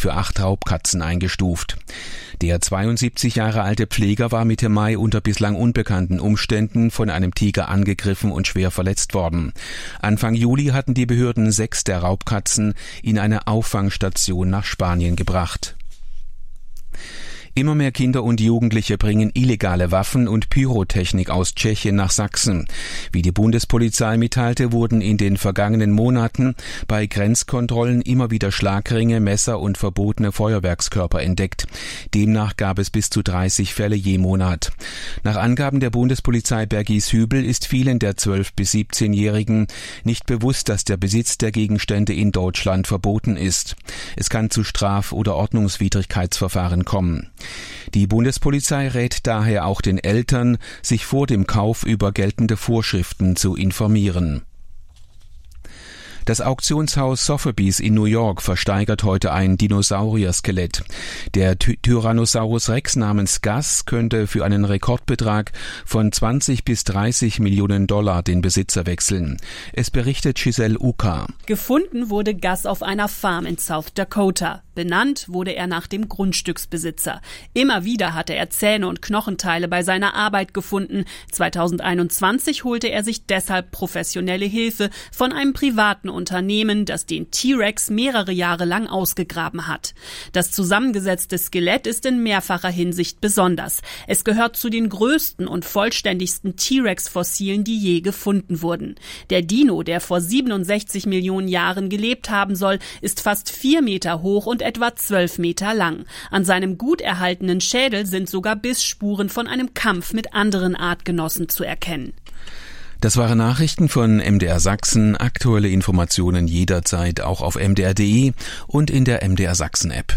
für 8 Raubkatzen eingestuft. Der 72 Jahre alte Pfleger war Mitte Mai unter bislang unbekannten Umständen von einem Tiger angegriffen und schwer verletzt worden. Anfang Juli hatten die Behörden 6 der Raubkatzen in eine Auffangstation nach Spanien gebracht. Immer mehr Kinder und Jugendliche bringen illegale Waffen und Pyrotechnik aus Tschechien nach Sachsen. Wie die Bundespolizei mitteilte, wurden in den vergangenen Monaten bei Grenzkontrollen immer wieder Schlagringe, Messer und verbotene Feuerwerkskörper entdeckt. Demnach gab es bis zu 30 Fälle je Monat. Nach Angaben der Bundespolizei Bergies-Hübel ist vielen der 12- bis 17-Jährigen nicht bewusst, dass der Besitz der Gegenstände in Deutschland verboten ist. Es kann zu Straf- oder Ordnungswidrigkeitsverfahren kommen. Die Bundespolizei rät daher auch den Eltern, sich vor dem Kauf über geltende Vorschriften zu informieren. Das Auktionshaus Sotheby's in New York versteigert heute ein Dinosaurier-Skelett. Der Tyrannosaurus Rex namens Gus könnte für einen Rekordbetrag von 20 bis 30 Millionen Dollar den Besitzer wechseln. Es berichtet Giselle Uka. Gefunden wurde Gus auf einer Farm in South Dakota. Benannt wurde er nach dem Grundstücksbesitzer. Immer wieder hatte er Zähne und Knochenteile bei seiner Arbeit gefunden. 2021 holte er sich deshalb professionelle Hilfe von einem privaten Unternehmen, das den T-Rex mehrere Jahre lang ausgegraben hat. Das zusammengesetzte Skelett ist in mehrfacher Hinsicht besonders. Es gehört zu den größten und vollständigsten T-Rex-Fossilen, die je gefunden wurden. Der Dino, der vor 67 Millionen Jahren gelebt haben soll, ist fast 4 Meter hoch und etwa 12 Meter lang. An seinem gut erhaltenen Schädel sind sogar Bissspuren von einem Kampf mit anderen Artgenossen zu erkennen. Das waren Nachrichten von MDR Sachsen. Aktuelle Informationen jederzeit auch auf mdr.de und in der MDR Sachsen App.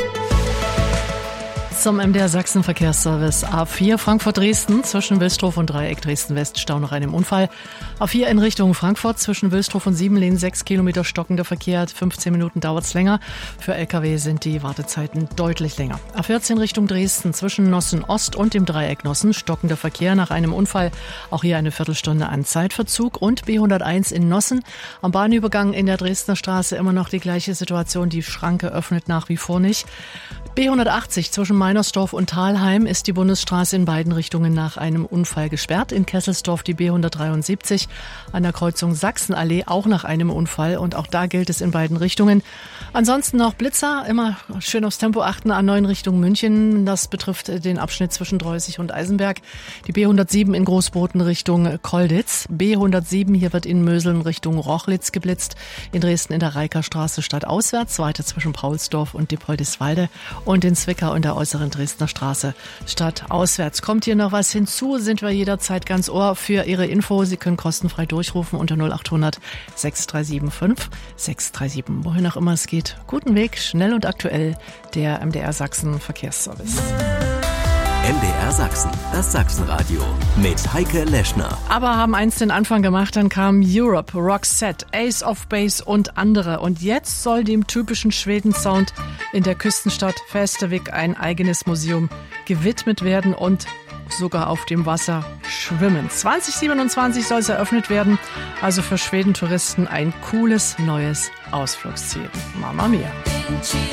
Zum MDR Sachsen Verkehrsservice. A4 Frankfurt-Dresden zwischen Wilsdruff und Dreieck Dresden-West Stau nach einem Unfall. A4 in Richtung Frankfurt zwischen Wilsdruff und Siebenlehn 6 Kilometer stockender Verkehr. 15 Minuten dauert's länger. Für LKW sind die Wartezeiten deutlich länger. A14 Richtung Dresden zwischen Nossen Ost und dem Dreieck Nossen stockender Verkehr nach einem Unfall. Auch hier eine Viertelstunde an Zeitverzug. Und B101 in Nossen am Bahnübergang in der Dresdner Straße immer noch die gleiche Situation. Die Schranke öffnet nach wie vor nicht. B180 zwischen Meinersdorf und Thalheim ist die Bundesstraße in beiden Richtungen nach einem Unfall gesperrt. In Kesselsdorf die B173 an der Kreuzung Sachsenallee auch nach einem Unfall und auch da gilt es in beiden Richtungen. Ansonsten noch Blitzer, immer schön aufs Tempo achten an 9 Richtung München. Das betrifft den Abschnitt zwischen Dreußig und Eisenberg. Die B107 in Großboten Richtung Kolditz. B107 hier wird in Möseln Richtung Rochlitz geblitzt. In Dresden in der Reikerstraße stadtauswärts, weiter zwischen Paulsdorf und Diepoldiswalde. Und in Zwickau in der äußeren Dresdner Straße stadtauswärts. Kommt hier noch was hinzu, sind wir jederzeit ganz Ohr für Ihre Info. Sie können kostenfrei durchrufen unter 0800 6375 637. Wohin auch immer es geht. Guten Weg, schnell und aktuell, der MDR Sachsen Verkehrsservice. MDR Sachsen, das Sachsenradio mit Heike Leschner. Aber haben eins den Anfang gemacht, dann kam Europe, Roxette, Ace of Base und andere. Und jetzt soll dem typischen Schweden-Sound in der Küstenstadt Västervik ein eigenes Museum gewidmet werden und sogar auf dem Wasser schwimmen. 2027 soll es eröffnet werden, also für Schweden-Touristen ein cooles neues Ausflugsziel. Mamma mia!